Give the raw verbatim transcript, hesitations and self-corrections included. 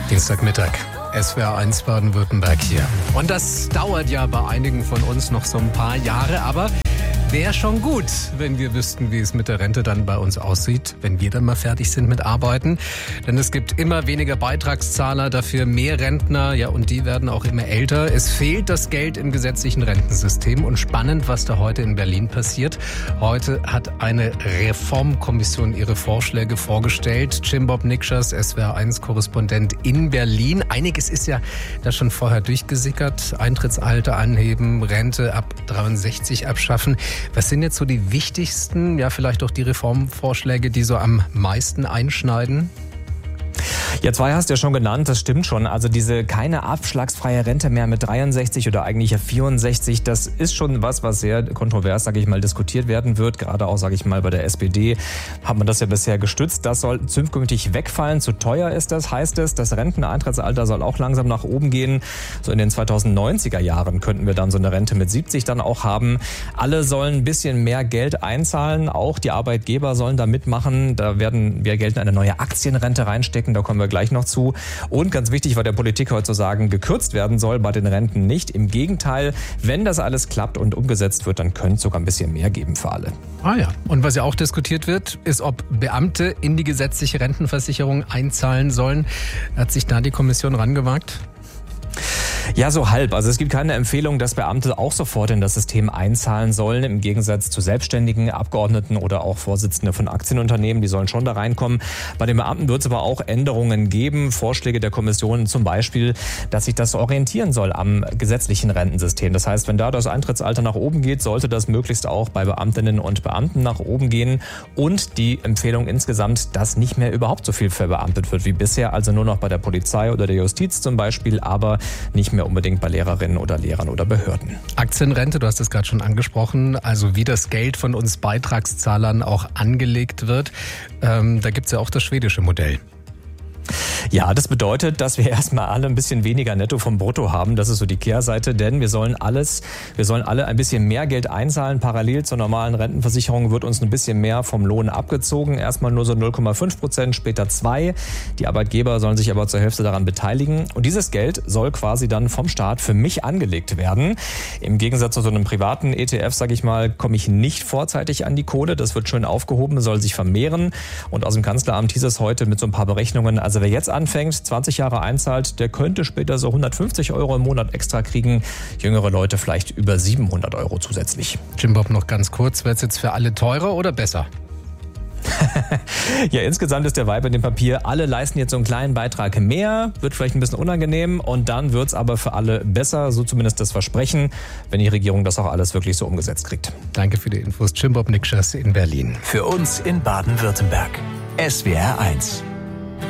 Dienstagmittag, S W R eins Baden-Württemberg hier. Und das dauert ja bei einigen von uns noch so ein paar Jahre, aber wäre schon gut, wenn wir wüssten, wie es mit der Rente dann bei uns aussieht, wenn wir dann mal fertig sind mit Arbeiten. Denn es gibt immer weniger Beitragszahler, dafür mehr Rentner, ja, und die werden auch immer älter. Es fehlt das Geld im gesetzlichen Rentensystem und spannend, was da heute in Berlin passiert. Heute hat eine Reformkommission ihre Vorschläge vorgestellt. Jim-Bob Nikschas, S W R eins Korrespondent in Berlin. Einiges ist ja da schon vorher durchgesickert. Eintrittsalter anheben, Rente ab dreiundsechzig abschaffen. Was sind jetzt so die wichtigsten, ja vielleicht auch die Reformvorschläge, die so am meisten einschneiden? Ja, zwei hast du ja schon genannt, das stimmt schon. Also diese keine abschlagsfreie Rente mehr mit dreiundsechzig oder eigentlich ja vierundsechzig, das ist schon was, was sehr kontrovers, sage ich mal, diskutiert werden wird. Gerade auch, sage ich mal, bei der S P D hat man das ja bisher gestützt. Das soll zukünftig wegfallen. Zu teuer ist das, heißt es. Das Renteneintrittsalter soll auch langsam nach oben gehen. So in den zweitausendneunziger Jahren könnten wir dann so eine Rente mit siebzig dann auch haben. Alle sollen ein bisschen mehr Geld einzahlen. Auch die Arbeitgeber sollen da mitmachen. Da werden wir Geld in eine neue Aktienrente reinstecken. Da kommen wir gleich noch zu. Und ganz wichtig, weil der Politik heute zu sagen, gekürzt werden soll bei den Renten nicht. Im Gegenteil, wenn das alles klappt und umgesetzt wird, dann könnte es sogar ein bisschen mehr geben für alle. Ah ja. Und was ja auch diskutiert wird, ist, ob Beamte in die gesetzliche Rentenversicherung einzahlen sollen. Hat sich da die Kommission rangewagt? Ja, so halb. Also es gibt keine Empfehlung, dass Beamte auch sofort in das System einzahlen sollen, im Gegensatz zu Selbstständigen, Abgeordneten oder auch Vorsitzende von Aktienunternehmen, die sollen schon da reinkommen. Bei den Beamten wird es aber auch Änderungen geben, Vorschläge der Kommission zum Beispiel, dass sich das orientieren soll am gesetzlichen Rentensystem. Das heißt, wenn da das Eintrittsalter nach oben geht, sollte das möglichst auch bei Beamtinnen und Beamten nach oben gehen und die Empfehlung insgesamt, dass nicht mehr überhaupt so viel verbeamtet wird wie bisher, also nur noch bei der Polizei oder der Justiz zum Beispiel, aber nicht mehr unbedingt bei Lehrerinnen oder Lehrern oder Behörden. Aktienrente, du hast es gerade schon angesprochen, also wie das Geld von uns Beitragszahlern auch angelegt wird. Ähm, da gibt es ja auch das schwedische Modell. Ja, das bedeutet, dass wir erstmal alle ein bisschen weniger Netto vom Brutto haben. Das ist so die Kehrseite, denn wir sollen alles, wir sollen alle ein bisschen mehr Geld einzahlen. Parallel zur normalen Rentenversicherung wird uns ein bisschen mehr vom Lohn abgezogen. Erstmal nur so null Komma fünf Prozent, später zwei. Die Arbeitgeber sollen sich aber zur Hälfte daran beteiligen. Und dieses Geld soll quasi dann vom Staat für mich angelegt werden. Im Gegensatz zu so einem privaten E T F, sage ich mal, komme ich nicht vorzeitig an die Kohle. Das wird schön aufgehoben, soll sich vermehren. Und aus dem Kanzleramt hieß es heute mit so ein paar Berechnungen, also wer jetzt anfängt, zwanzig Jahre einzahlt, der könnte später so hundertfünfzig Euro im Monat extra kriegen. Jüngere Leute vielleicht über siebenhundert Euro zusätzlich. Jim-Bob, noch ganz kurz, wird es jetzt für alle teurer oder besser? Ja, insgesamt ist der Vibe in dem Papier, alle leisten jetzt so einen kleinen Beitrag mehr, wird vielleicht ein bisschen unangenehm und dann wird es aber für alle besser, so zumindest das Versprechen, wenn die Regierung das auch alles wirklich so umgesetzt kriegt. Danke für die Infos, Jim-Bob Nikschas in Berlin. Für uns in Baden-Württemberg. S W R eins.